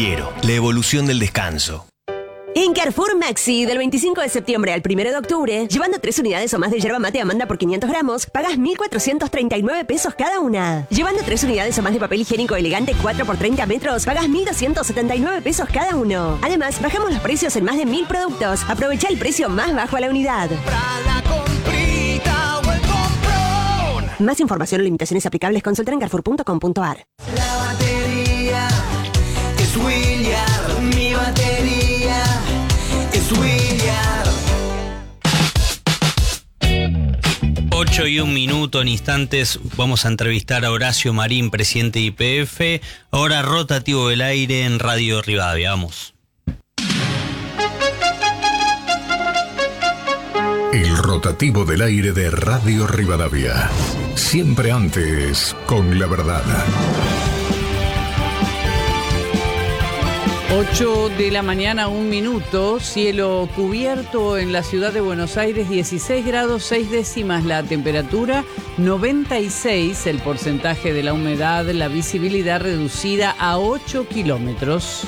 Fiero, la evolución del descanso. En Carrefour Maxi, del 25 de septiembre al 1 de octubre, llevando 3 unidades o más de yerba mate Amanda por 500 gramos, pagas 1.439 pesos cada una. Llevando 3 unidades o más de papel higiénico elegante 4 por 30 metros, pagas 1.279 pesos cada uno. Además, bajamos los precios en más de 1.000 productos. Aprovecha el precio más bajo a la unidad. Más información o limitaciones aplicables, consulta en carrefour.com.ar. La batería es William, mi batería es William. 8:01 en instantes vamos a entrevistar a Horacio Marín, presidente de YPF, ahora rotativo del aire en Radio Rivadavia. Vamos. El rotativo del aire de Radio Rivadavia. Siempre antes, con la verdad. 8 de la mañana, 1 minuto, cielo cubierto en la ciudad de Buenos Aires, 16 grados 6 décimas la temperatura, 96 el porcentaje de la humedad, la visibilidad reducida a 8 kilómetros.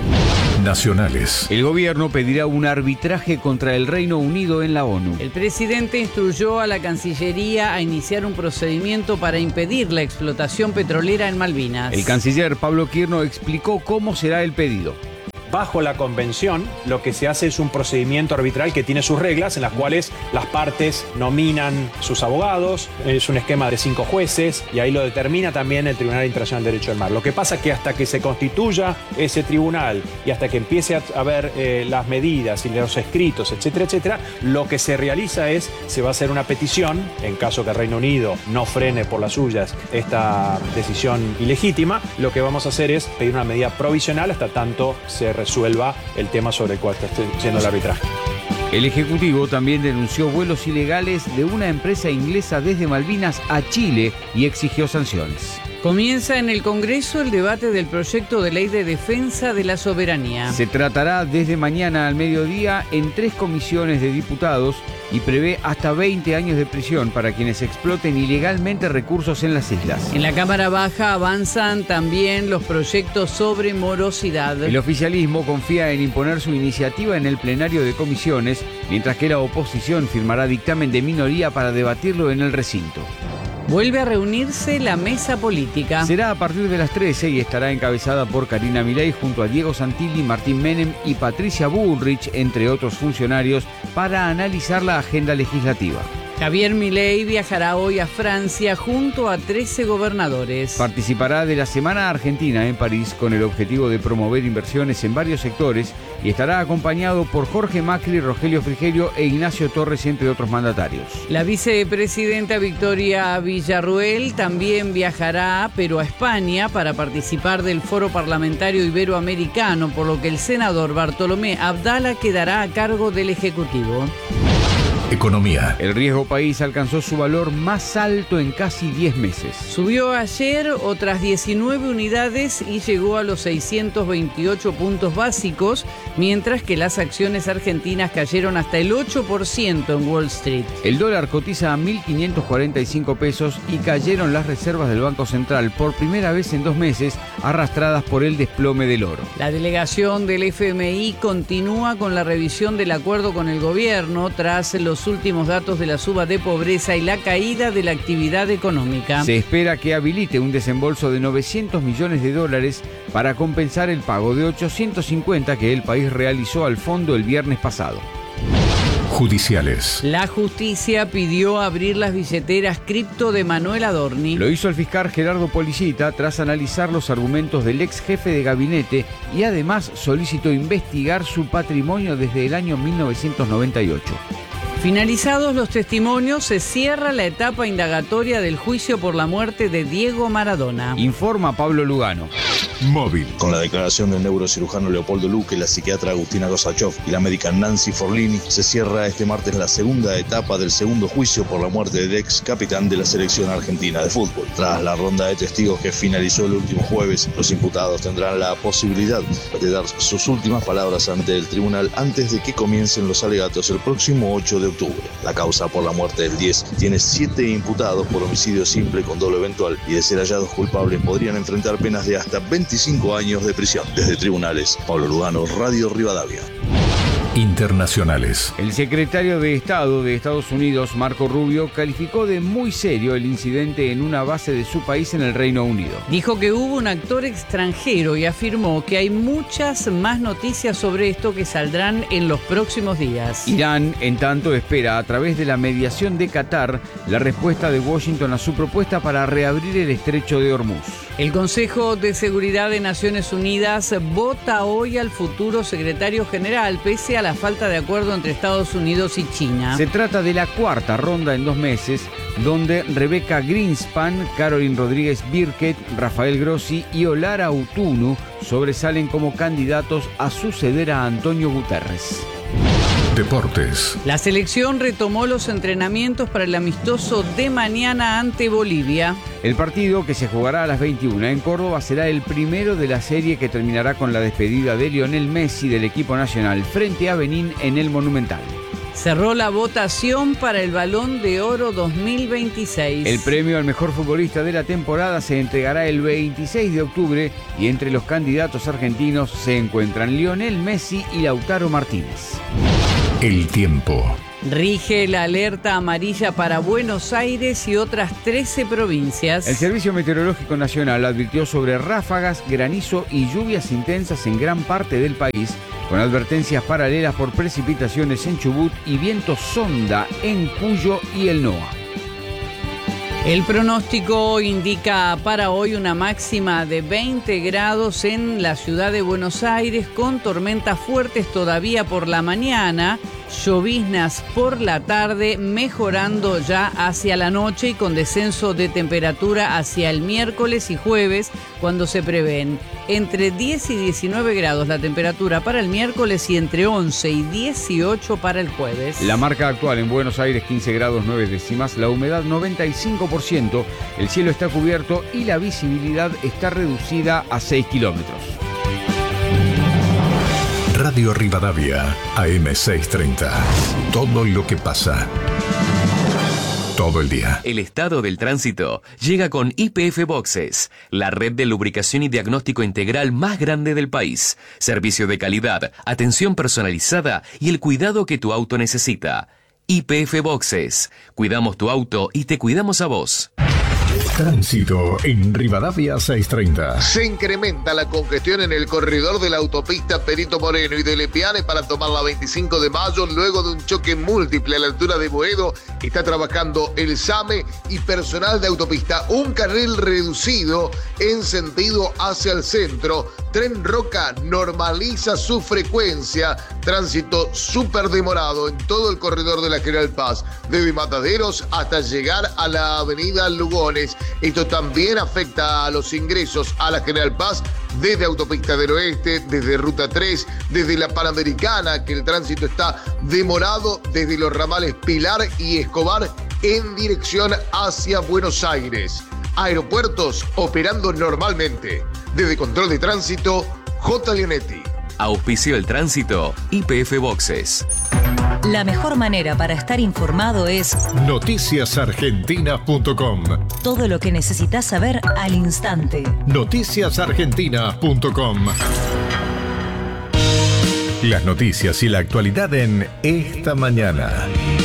Nacionales. El gobierno pedirá un arbitraje contra el Reino Unido en la ONU. El presidente instruyó a la Cancillería a iniciar un procedimiento para impedir la explotación petrolera en Malvinas. El canciller Pablo Quirno explicó cómo será el pedido. Bajo la convención, lo que se hace es un procedimiento arbitral que tiene sus reglas, en las cuales las partes nominan sus abogados, es un esquema de 5 jueces, y ahí lo determina también el Tribunal Internacional del Derecho del Mar. Lo que pasa es que hasta que se constituya ese tribunal y hasta que empiece a haber las medidas y los escritos, etcétera, etcétera, lo que se realiza es, se va a hacer una petición, en caso que el Reino Unido no frene por las suyas esta decisión ilegítima, lo que vamos a hacer es pedir una medida provisional hasta tanto se resuelva el tema sobre el cual está yendo el arbitraje. El Ejecutivo también denunció vuelos ilegales de una empresa inglesa desde Malvinas a Chile y exigió sanciones. Comienza en el Congreso el debate del proyecto de ley de defensa de la soberanía. Se tratará desde mañana al mediodía en 3 comisiones de diputados y prevé hasta 20 años de prisión para quienes exploten ilegalmente recursos en las islas. En la Cámara Baja avanzan también los proyectos sobre morosidad. El oficialismo confía en imponer su iniciativa en el plenario de comisiones, mientras que la oposición firmará dictamen de minoría para debatirlo en el recinto. Vuelve a reunirse la mesa política. Será a partir de las 13 y estará encabezada por Karina Milei junto a Diego Santilli, Martín Menem y Patricia Bullrich, entre otros funcionarios, para analizar la agenda legislativa. Javier Milei viajará hoy a Francia junto a 13 gobernadores. Participará de la Semana Argentina en París con el objetivo de promover inversiones en varios sectores y estará acompañado por Jorge Macri, Rogelio Frigerio e Ignacio Torres, entre otros mandatarios. La vicepresidenta Victoria Villarruel también viajará, pero a España, para participar del Foro Parlamentario Iberoamericano, por lo que el senador Bartolomé Abdala quedará a cargo del Ejecutivo. Economía. El riesgo país alcanzó su valor más alto en casi 10 meses. Subió ayer otras 19 unidades y llegó a los 628 puntos básicos, mientras que las acciones argentinas cayeron hasta el 8% en Wall Street. El dólar cotiza a 1.545 pesos y cayeron las reservas del Banco Central por primera vez en 2 meses, arrastradas por el desplome del oro. La delegación del FMI continúa con la revisión del acuerdo con el gobierno tras los últimos datos de la suba de pobreza y la caída de la actividad económica. Se espera que habilite un desembolso de $900 millones para compensar el pago de 850 que el país realizó al fondo el viernes pasado. Judiciales. La justicia pidió abrir las billeteras cripto de Manuel Adorni. Lo hizo el fiscal Gerardo Policita tras analizar los argumentos del ex jefe de gabinete y además solicitó investigar su patrimonio desde el año 1998. Finalizados los testimonios, se cierra la etapa indagatoria del juicio por la muerte de Diego Maradona. Informa Pablo Lugano. Móvil. Con la declaración del neurocirujano Leopoldo Luque, la psiquiatra Agustina Rosachov y la médica Nancy Forlini, se cierra este martes la segunda etapa del segundo juicio por la muerte del ex capitán de la selección argentina de fútbol. Tras la ronda de testigos que finalizó el último jueves, los imputados tendrán la posibilidad de dar sus últimas palabras ante el tribunal antes de que comiencen los alegatos el próximo 8 de octubre. La causa por la muerte del 10 tiene 7 imputados por homicidio simple con dolo eventual y, de ser hallados culpables, podrían enfrentar penas de hasta 25 25 años de prisión. Desde tribunales, Pablo Lugano, Radio Rivadavia. Internacionales. El secretario de Estado de Estados Unidos, Marco Rubio, calificó de muy serio el incidente en una base de su país en el Reino Unido. Dijo que hubo un actor extranjero y afirmó que hay muchas más noticias sobre esto que saldrán en los próximos días. Irán, en tanto, espera a través de la mediación de Qatar la respuesta de Washington a su propuesta para reabrir el estrecho de Hormuz. El Consejo de Seguridad de Naciones Unidas vota hoy al futuro secretario general, pese a la falta de acuerdo entre Estados Unidos y China. Se trata de la cuarta ronda en 2 meses, donde Rebecca Greenspan, Caroline Rodríguez Birkett, Rafael Grossi y Olara Utunu sobresalen como candidatos a suceder a Antonio Guterres. Deportes. La selección retomó los entrenamientos para el amistoso de mañana ante Bolivia. El partido, que se jugará a las 21 en Córdoba, será el primero de la serie que terminará con la despedida de Lionel Messi del equipo nacional frente a Benín en el Monumental. Cerró la votación para el Balón de Oro 2026. El premio al mejor futbolista de la temporada se entregará el 26 de octubre y entre los candidatos argentinos se encuentran Lionel Messi y Lautaro Martínez. El tiempo. Rige la alerta amarilla para Buenos Aires y otras 13 provincias. El Servicio Meteorológico Nacional advirtió sobre ráfagas, granizo y lluvias intensas en gran parte del país, con advertencias paralelas por precipitaciones en Chubut y viento sonda en Cuyo y el NOA. El pronóstico indica para hoy una máxima de 20 grados en la ciudad de Buenos Aires, con tormentas fuertes todavía por la mañana, lloviznas por la tarde, mejorando ya hacia la noche y con descenso de temperatura hacia el miércoles y jueves, cuando se prevén entre 10 y 19 grados la temperatura para el miércoles y entre 11 y 18 para el jueves. La marca actual en Buenos Aires 15 grados 9 décimas, la humedad 95%, el cielo está cubierto y la visibilidad está reducida a 6 kilómetros. Radio Rivadavia, AM630. Todo lo que pasa. Todo el día. El estado del tránsito llega con YPF Boxes, la red de lubricación y diagnóstico integral más grande del país. Servicio de calidad, atención personalizada y el cuidado que tu auto necesita. YPF Boxes. Cuidamos tu auto y te cuidamos a vos. Tránsito en Rivadavia 630. Se incrementa la congestión en el corredor de la autopista Perito Moreno y de Lepiane para tomar la 25 de mayo luego de un choque múltiple a la altura de Boedo. Está trabajando el SAME y personal de autopista. Un carril reducido en sentido hacia el centro. Tren Roca normaliza su frecuencia. Tránsito súper demorado en todo el corredor de la General Paz, desde Mataderos hasta llegar a la avenida Lugones. Esto también afecta a los ingresos a la General Paz desde Autopista del Oeste, desde Ruta 3, desde la Panamericana, que el tránsito está demorado desde los ramales Pilar y Escobar en dirección hacia Buenos Aires. Aeropuertos operando normalmente. Desde Control de Tránsito, J. Leonetti. Auspicio el tránsito, YPF Boxes. La mejor manera para estar informado es noticiasargentinas.com. Todo lo que necesitas saber al instante. Noticiasargentinas.com. Las noticias y la actualidad en Esta Mañana.